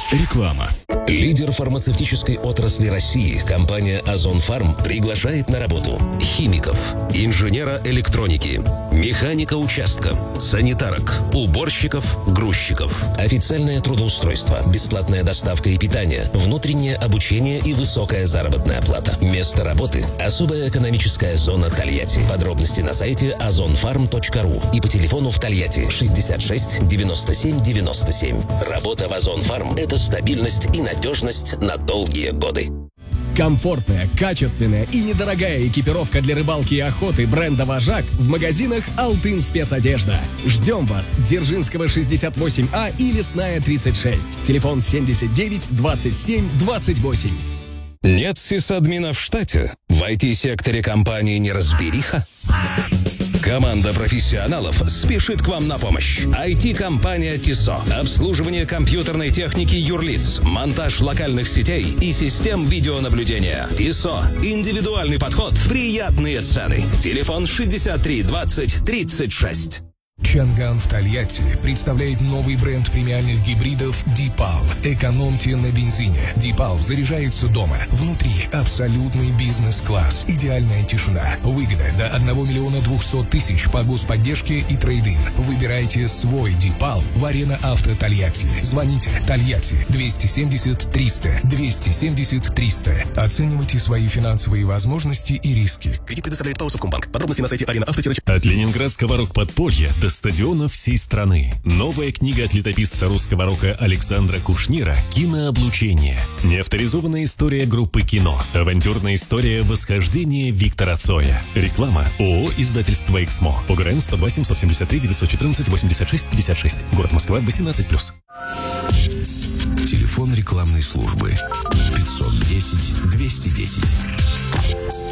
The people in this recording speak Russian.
Реклама. Лидер фармацевтической отрасли России, компания «Озон Фарм» приглашает на работу химиков, инженера электроники, механика участка, санитарок, уборщиков, грузчиков. Официальное трудоустройство, бесплатная доставка и питание, внутреннее обучение и высокая заработная плата. Место работы – особая экономическая зона Тольятти. Подробности на сайте ozonfarm.ru и по телефону в Тольятти 66 97 97. Работа в «Озон Фарм» – это стабильность и надежность на долгие годы. Комфортная, качественная и недорогая экипировка для рыбалки и охоты бренда «Вожак» в магазинах «Алтын Спецодежда». Ждем вас! Дзержинского 68А и Лесная 36. Телефон 79 27 28. Нет сисадмина в штате? В IT-секторе компании неразбериха? Команда профессионалов спешит к вам на помощь. IT-компания ТИСО. Обслуживание компьютерной техники юрлиц, монтаж локальных сетей и систем видеонаблюдения. ТИСО. Индивидуальный подход. Приятные цены. Телефон 63 20 36. Чанган в Тольятти представляет новый бренд премиальных гибридов «Дипал». Экономьте на бензине. «Дипал» заряжается дома. Внутри абсолютный бизнес-класс. Идеальная тишина. Выгода до 1 миллиона 200 тысяч по господдержке и трейд-ин. Выбирайте свой «Дипал» в «Арена Авто Тольятти». Звоните Тольятти 270 300 270 300. Оценивайте свои финансовые возможности и риски. Кредит предоставляет ПАО «Совкомбанк». Подробности на сайте «Арена Авто». От ленинградского рок-подполья до стадиона всей страны. Новая книга от летописца русского рока Александра Кушнира «Кинооблучение». Неавторизованная история группы «Кино». Авантюрная история восхождения Виктора Цоя. Реклама. ООО «Издательство Эксмо». ОГРН 102 773 914 86 56. Город Москва, 18+. Телефон рекламной службы 510 210.